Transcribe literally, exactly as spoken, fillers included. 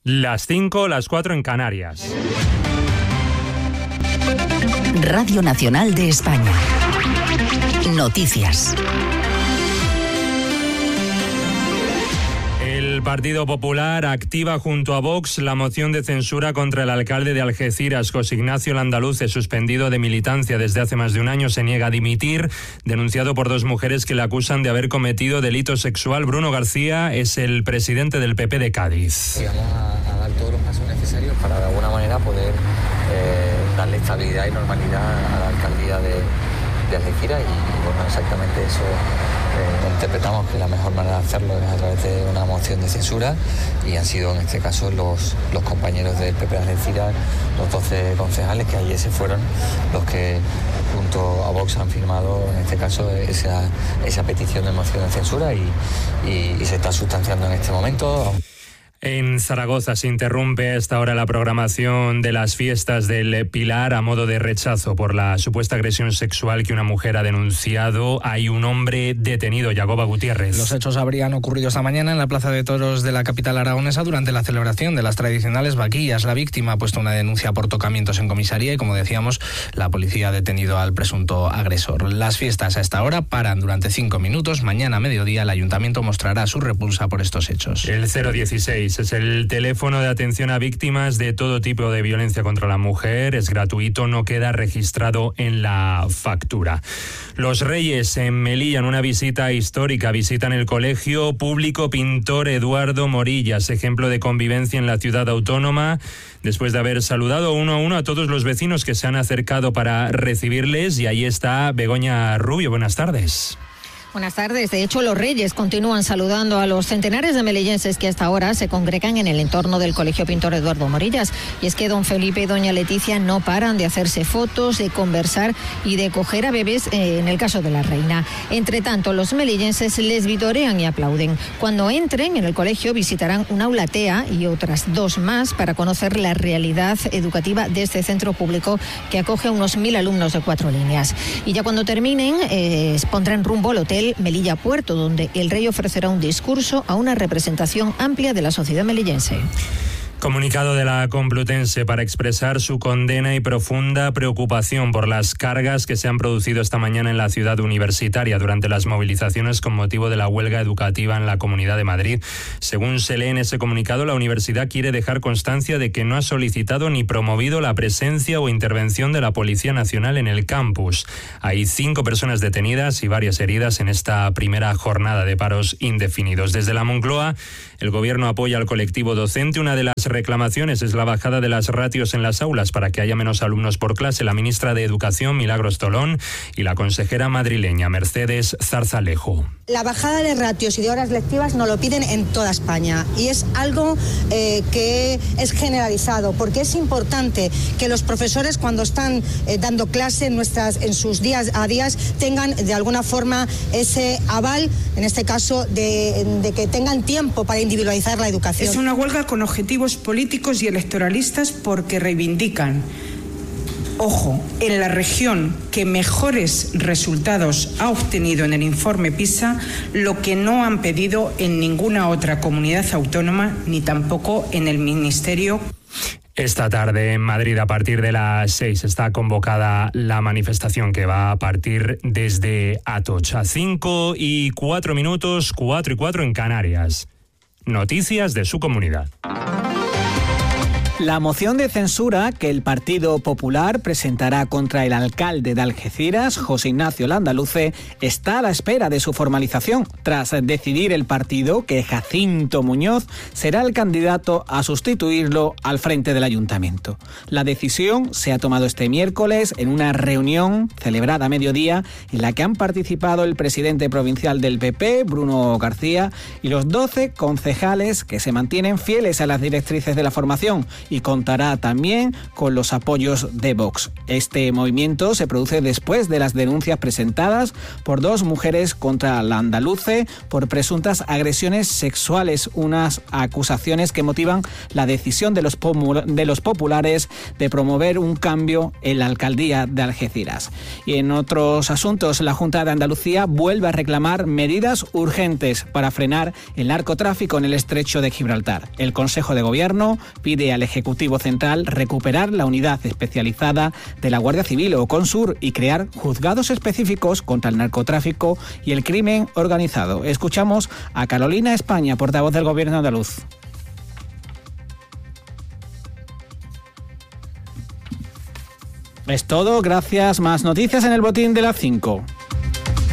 Las cinco, las cuatro en Canarias. Radio Nacional de España. Noticias. El Partido Popular activa junto a Vox la moción de censura contra el alcalde de Algeciras, José Ignacio Landaluce, suspendido de militancia desde hace más de un año. Se niega a dimitir, denunciado por dos mujeres que le acusan de haber cometido delito sexual. Bruno García es el presidente del P P de Cádiz. Y vamos a, a dar todos los pasos necesarios para de alguna manera poder eh, darle estabilidad y normalidad a la alcaldía de, de Algeciras y bueno, exactamente eso. Eh, interpretamos que la mejor manera de hacerlo es a través de una moción de censura y han sido en este caso los, los compañeros del P P de Algeciras, los doce concejales que ayer se fueron, los que junto a Vox han firmado en este caso esa, esa petición de moción de censura y, y, y se está sustanciando en este momento. En Zaragoza se interrumpe a esta hora la programación de las fiestas del Pilar a modo de rechazo por la supuesta agresión sexual que una mujer ha denunciado. Hay un hombre detenido, Yagoba Gutiérrez. Los hechos habrían ocurrido esta mañana en la Plaza de Toros de la capital aragonesa durante la celebración de las tradicionales vaquillas. La víctima ha puesto una denuncia por tocamientos en comisaría y, como decíamos, la policía ha detenido al presunto agresor. Las fiestas a esta hora paran durante cinco minutos. Mañana a mediodía el ayuntamiento mostrará su repulsa por estos hechos. El cero dieciséis es el teléfono de atención a víctimas de todo tipo de violencia contra la mujer. Es gratuito, no queda registrado en la factura. Los Reyes en Melilla, en una visita histórica, visitan el Colegio Público Pintor Eduardo Morillas, ejemplo de convivencia en la ciudad autónoma, después de haber saludado uno a uno a todos los vecinos que se han acercado para recibirles. Y ahí está Begoña Rubio. Buenas tardes. Buenas tardes. De hecho, los Reyes continúan saludando a los centenares de melillenses que hasta ahora se congregan en el entorno del Colegio Pintor Eduardo Morillas. Y es que don Felipe y doña Leticia no paran de hacerse fotos, de conversar y de coger a bebés eh, en el caso de la reina. Entre tanto, los melillenses les vitorean y aplauden. Cuando entren en el colegio visitarán un aula TEA y otras dos más para conocer la realidad educativa de este centro público que acoge a unos mil alumnos de cuatro líneas. Y ya cuando terminen, eh, pondrán rumbo al hotel Melilla Puerto, donde el rey ofrecerá un discurso a una representación amplia de la sociedad melillense. Comunicado de la Complutense para expresar su condena y profunda preocupación por las cargas que se han producido esta mañana en la ciudad universitaria durante las movilizaciones con motivo de la huelga educativa en la Comunidad de Madrid. Según se lee en ese comunicado, la universidad quiere dejar constancia de que no ha solicitado ni promovido la presencia o intervención de la Policía Nacional en el campus. Hay cinco personas detenidas y varias heridas en esta primera jornada de paros indefinidos. Desde la Moncloa, el Gobierno apoya al colectivo docente. Una de las reclamaciones es la bajada de las ratios en las aulas para que haya menos alumnos por clase. La ministra de Educación, Milagros Tolón, y la consejera madrileña, Mercedes Zarzalejo. La bajada de ratios y de horas lectivas nos lo piden en toda España y es algo eh, que es generalizado, porque es importante que los profesores, cuando están eh, dando clase en, nuestras, en sus días a días, tengan de alguna forma ese aval, en este caso, de, de que tengan tiempo para individualizar la educación. Es una huelga con objetivos políticos y electoralistas porque reivindican, ojo, en la región que mejores resultados ha obtenido en el informe PISA, lo que no han pedido en ninguna otra comunidad autónoma ni tampoco en el Ministerio. Esta tarde en Madrid, a partir de las seis, está convocada la manifestación que va a partir desde Atocha. Cinco y cuatro minutos, cuatro y cuatro en Canarias. Noticias de su comunidad. La moción de censura que el Partido Popular presentará contra el alcalde de Algeciras, José Ignacio Landaluce, está a la espera de su formalización, tras decidir el partido que Jacinto Muñoz será el candidato a sustituirlo al frente del ayuntamiento. La decisión se ha tomado este miércoles en una reunión celebrada a mediodía en la que han participado el presidente provincial del P P, Bruno García, y los doce concejales que se mantienen fieles a las directrices de la formación y contará también con los apoyos de Vox. Este movimiento se produce después de las denuncias presentadas por dos mujeres contra Landaluce por presuntas agresiones sexuales, unas acusaciones que motivan la decisión de los, de los populares de promover un cambio en la alcaldía de Algeciras. Y en otros asuntos, la Junta de Andalucía vuelve a reclamar medidas urgentes para frenar el narcotráfico en el estrecho de Gibraltar. El Consejo de Gobierno pide al Ejecutivo Central recuperar la unidad especializada de la Guardia Civil o Consur y crear juzgados específicos contra el narcotráfico y el crimen organizado. Escuchamos a Carolina España, portavoz del Gobierno andaluz. Es todo, gracias. Más noticias en el boletín de las cinco.